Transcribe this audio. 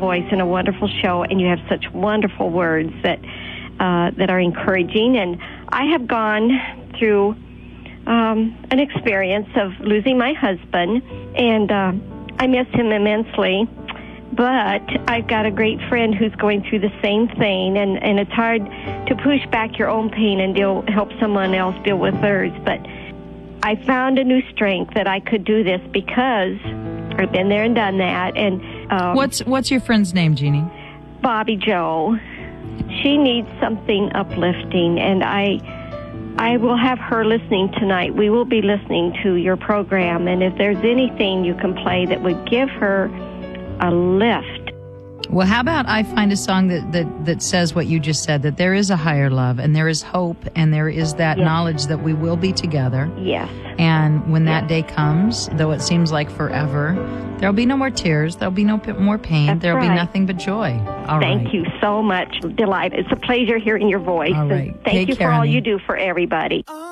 voice and a wonderful show, and you have such wonderful words that are encouraging. And I have gone through an experience of losing my husband, and I miss him immensely. But I've got a great friend who's going through the same thing, and it's hard to push back your own pain and help someone else deal with theirs. But I found a new strength that I could do this because I've been there and done that. And what's your friend's name, Jeannie? Bobby Joe. She needs something uplifting, and I will have her listening tonight. We will be listening to your program, and if there's anything you can play that would give her a lift. Well, how about I find a song that says what you just said, that there is a higher love, and there is hope, and there is that knowledge that we will be together. Yes. And when that day comes, though it seems like forever, there'll be no more tears, there'll be no more pain, That's there'll right. be nothing but joy. All Thank right. you so much, Delight. It's a pleasure hearing your voice. All right. And thank Take you care, for all honey. you do for everybody.